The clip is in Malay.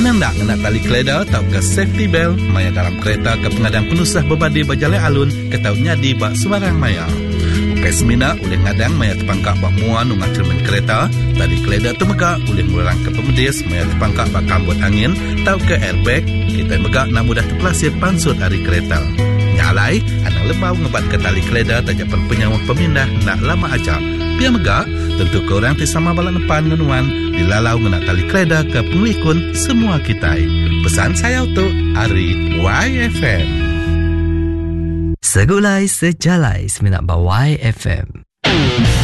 Pernah tak nak tali keleda atau ke safety belt maya dalam kereta ke pengadang penusah berbadi berjalan alun ke tahu nyadi bak sebarang maya. Ukai semina oleh ngadang maya terpangkak bak muan ungat cermin kereta, tali keleda tu megak oleh murang ke pemedis maya terpangkak bak kambut angin atau ke airbag, kita megak nak mudah terpelasir pansut hari kereta. Nyalai, anak lembau ngebat ke tali keleda tajak penyawa pemindah nak lama aja. Biar megak, tentu korang tisama balak depan ngenuan dilalau ngena tali keleda ke pengelikun semua kita. Pesan saya untuk Ari YFM. Segulai sejalai seminat bawai FM.